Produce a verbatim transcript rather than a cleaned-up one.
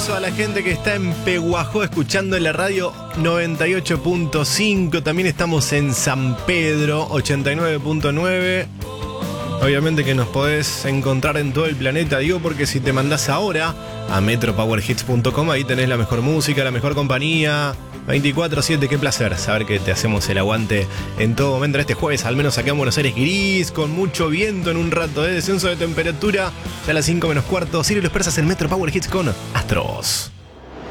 abrazo a la gente que está en Peguajó escuchando en la radio noventa y ocho punto cinco. También estamos en San Pedro ochenta y nueve punto nueve. Obviamente que nos podés encontrar en todo el planeta, digo, porque si te mandás ahora a metro power hits punto com, ahí tenés la mejor música, la mejor compañía, veinticuatro siete. Qué placer saber que te hacemos el aguante en todo momento. Este jueves, al menos acá en Buenos Aires, gris, con mucho viento en un rato de descenso de temperatura. Ya a las cinco menos cuarto, Sirio y los persas en Metro Power Hits con Astros.